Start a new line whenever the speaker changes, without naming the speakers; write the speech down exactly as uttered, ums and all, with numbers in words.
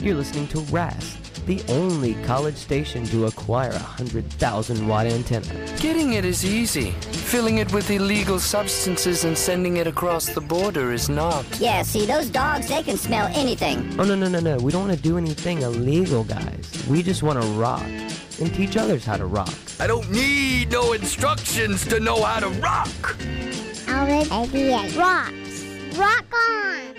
You're listening to R A S, the only college station to acquire a one hundred thousand watt antenna.
Getting it is easy. Filling it with illegal substances and sending it across the border is not.
Yeah, see, those dogs, they can smell anything.
Oh, no, no, no, no. We don't want to do anything illegal, guys. We just want to rock and teach others how to rock.
I don't need no instructions to know how to rock.
Alvin, A B A rocks. Rock on!